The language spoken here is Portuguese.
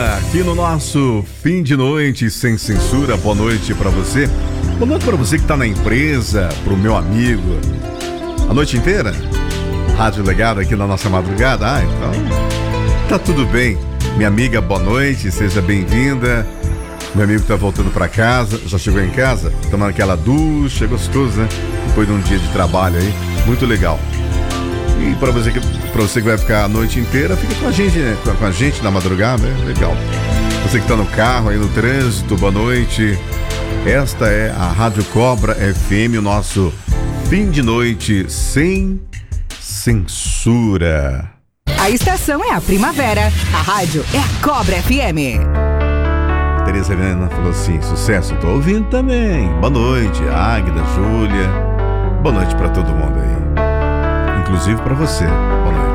aqui no nosso fim de noite sem censura. Boa noite pra você. Boa noite pra você que tá na empresa, pro meu amigo. A noite inteira? Rádio ligado aqui na nossa madrugada? Ah, então tá tudo bem. Minha amiga, boa noite, seja bem-vinda. Meu amigo tá voltando pra casa, já chegou em casa? Tomando aquela ducha, é gostoso, né? Depois de um dia de trabalho aí, muito legal. E pra você que vai ficar a noite inteira, fica com a gente, né? Com a gente na madrugada, é legal. Você que tá no carro, aí no trânsito, boa noite. Esta é a Rádio Cobra FM, o nosso fim de noite sem censura. A estação é a Primavera, a rádio é a Cobra FM. Tereza Helena falou assim, sucesso, tô ouvindo também. Boa noite, Águida, Júlia. Boa noite pra todo mundo aí. Inclusive pra você. Boa noite.